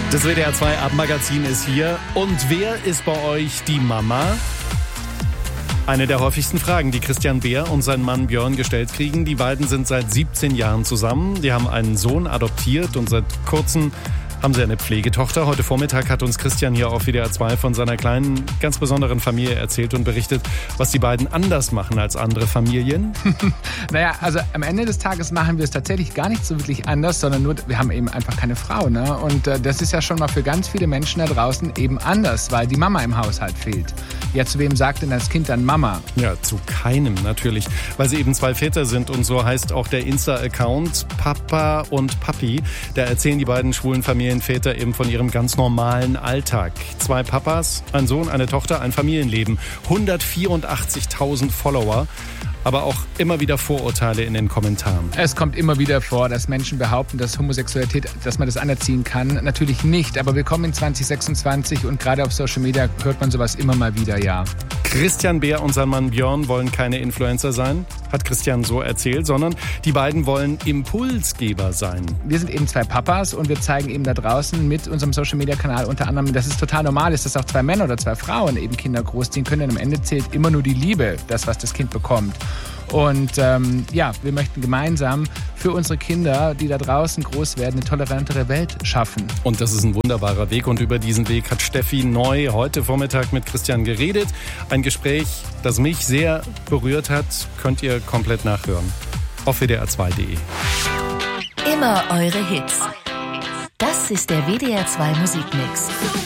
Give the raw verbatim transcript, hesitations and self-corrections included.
Das W D R zwei Abendmagazin ist hier. Und wer ist bei euch die Mama? Eine der häufigsten Fragen, die Christian Beer und sein Mann Björn gestellt kriegen. Die beiden sind seit siebzehn Jahren zusammen. Die haben einen Sohn adoptiert und seit kurzem haben sie eine Pflegetochter. Heute Vormittag hat uns Christian hier auf W D R zwei von seiner kleinen, ganz besonderen Familie erzählt und berichtet, was die beiden anders machen als andere Familien. Naja, also am Ende des Tages machen wir es tatsächlich gar nicht so wirklich anders, sondern nur, wir haben eben einfach keine Frau. Ne? Und äh, das ist ja schon mal für ganz viele Menschen da draußen eben anders, weil die Mama im Haushalt fehlt. Ja, zu wem sagt denn das Kind dann Mama? Ja, zu keinem natürlich, weil sie eben zwei Väter sind und so heißt auch der Insta-Account Papa und Papi. Da erzählen die beiden schwulen Familienväter eben von ihrem ganz normalen Alltag. Zwei Papas, ein Sohn, eine Tochter, ein Familienleben. hundertvierundachtzigtausend Follower. Aber auch immer wieder Vorurteile in den Kommentaren. Es kommt immer wieder vor, dass Menschen behaupten, dass Homosexualität, dass man das anerziehen kann. Natürlich nicht, aber wir kommen in zwanzig sechsundzwanzig und gerade auf Social Media hört man sowas immer mal wieder, ja. Christian Beer und sein Mann Björn wollen keine Influencer sein, hat Christian so erzählt, sondern die beiden wollen Impulsgeber sein. Wir sind eben zwei Papas und wir zeigen eben da draußen mit unserem Social-Media-Kanal unter anderem, dass es total normal ist, dass auch zwei Männer oder zwei Frauen eben Kinder großziehen können. Denn am Ende zählt immer nur die Liebe, das, was das Kind bekommt. Und ähm, ja, wir möchten gemeinsam für unsere Kinder, die da draußen groß werden, eine tolerantere Welt schaffen. Und das ist ein wunderbarer Weg. Und über diesen Weg hat Steffi Neu heute Vormittag mit Christian geredet. Ein Gespräch, das mich sehr berührt hat, könnt ihr komplett nachhören. Auf W D R zwei Punkt de. Immer eure Hits. Das ist der W D R zwei Musikmix.